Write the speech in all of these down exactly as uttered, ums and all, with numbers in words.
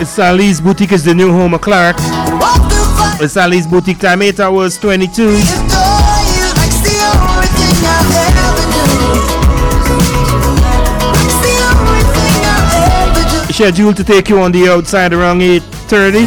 Sally's Boutique is the new home of Clark. Sally's Boutique time eight hours twenty-two. Scheduled to take you on the outside around eight thirty.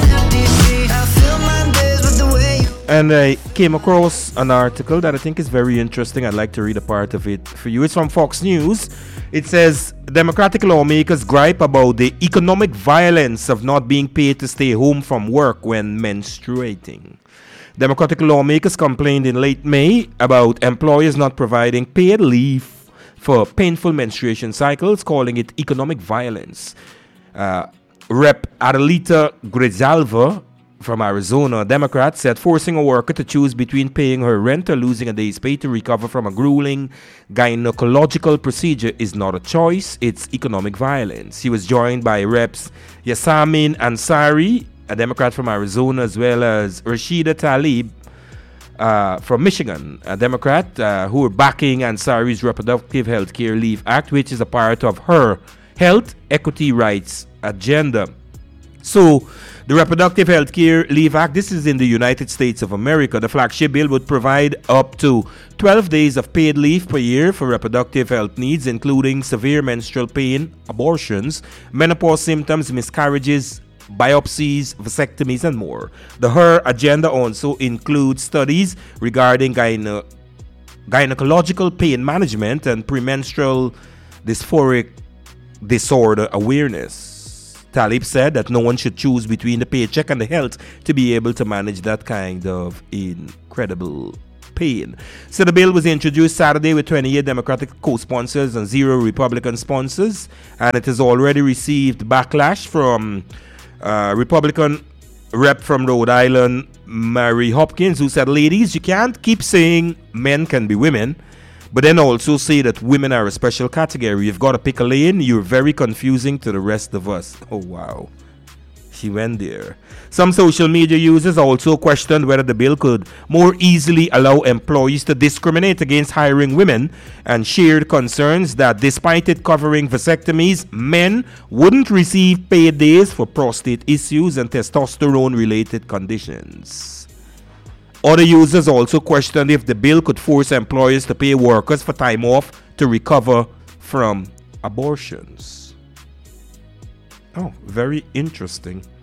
And I came across an article that I think is very interesting. I'd like to read a part of it for you. It's from Fox News. It says, Democratic lawmakers gripe about the economic violence of not being paid to stay home from work when menstruating. Democratic lawmakers complained in late May about employers not providing paid leave for painful menstruation cycles, calling it economic violence. Uh, Rep Adelita Grijalva from Arizona, a Democrat, said forcing a worker to choose between paying her rent or losing a day's pay to recover from a grueling gynecological procedure is not a choice, it's economic violence. She was joined by Reps Yasamin Ansari, a Democrat from Arizona, as well as Rashida Tlaib uh, from Michigan, a Democrat, uh, who are backing Ansari's Reproductive Health Care Leave Act, which is a part of her health equity rights agenda. So, the Reproductive Health Care Leave Act, this is in the United States of America. The flagship bill would provide up to twelve days of paid leave per year for reproductive health needs, including severe menstrual pain, abortions, menopause symptoms, miscarriages, biopsies, vasectomies, and more. The Her agenda also includes studies regarding gyne- gynecological pain management and premenstrual dysphoric disorder awareness. Tlaib said that no one should choose between the paycheck and the health to be able to manage that kind of incredible pain. So the bill was introduced Saturday with twenty-eight Democratic co-sponsors and zero Republican sponsors, and it has already received backlash from uh, Republican rep from Rhode Island, Mary Hopkins, who said, ladies, you can't keep saying men can be women, but then also say that women are a special category. You've got to pick a lane. You're very confusing to the rest of us. Oh, wow. She went there. Some social media users also questioned whether the bill could more easily allow employees to discriminate against hiring women, and shared concerns that despite it covering vasectomies, men wouldn't receive paid days for prostate issues and testosterone-related conditions. Other users also questioned if the bill could force employers to pay workers for time off to recover from abortions. Oh, very interesting.